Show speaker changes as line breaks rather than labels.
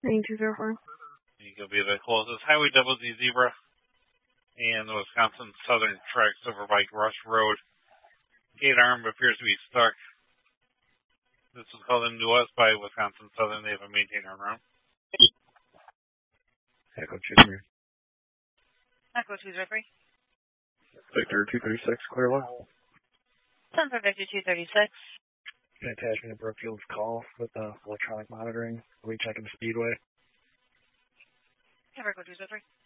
9204.
You'll be the closest. Highway Double Z Zebra and the Wisconsin Southern Tracks over by Rush Road. Gate arm appears to be stuck. This was called into us by Wisconsin Southern. They have a maintainer around.
Echo 2-3.
Echo 203.
Victor 236, clear one.
Sun for Victor 236.
An attachment to Brookfield's call with electronic monitoring. Are we checking the speedway?
Echo 203.